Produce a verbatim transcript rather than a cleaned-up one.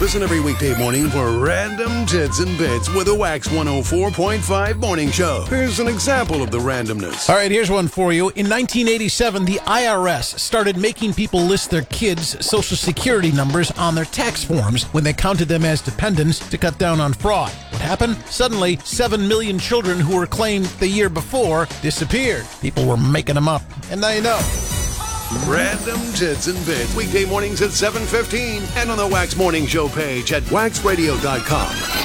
Listen every weekday morning for Random Tits and Bits with a Wax one oh four point five morning show. Here's an example of the randomness. All right, here's one for you. In nineteen eighty-seven, the I R S started making people list their kids' social security numbers on their tax forms when they counted them as dependents to cut down on fraud. What happened? Suddenly, seven million children who were claimed the year before disappeared. People were making them up. And now you know. Random Tits and Bits, weekday mornings at seven fifteen and on the Wax Morning Show page at wax radio dot com.